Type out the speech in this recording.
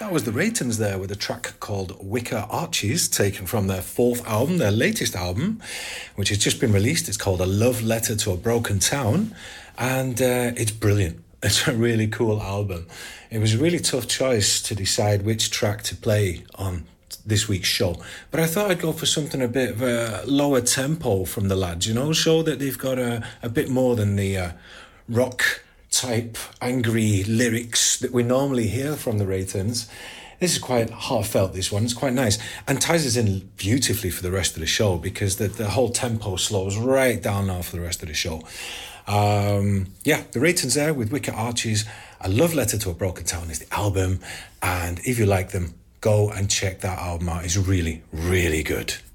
That was the Raytons there with a track called Wicker Arches, taken from their fourth album, their latest album, which has just been released. It's called A Love Letter to a Broken Town, and it's brilliant. It's a really cool album. It was a really tough choice to decide which track to play on this week's show, but I thought I'd go for something a bit of a lower tempo from the lads, show that they've got a bit more than the rock type angry lyrics that we normally hear from the Raytons. This is quite heartfelt, this one. It's quite nice and ties us in beautifully for the rest of the show because the whole tempo slows right down now for the rest of the show. The Raytons there with Wicker Arches. A Love Letter to a Broken Town is the album, and if you like them, go and check that album out. It's really, really good.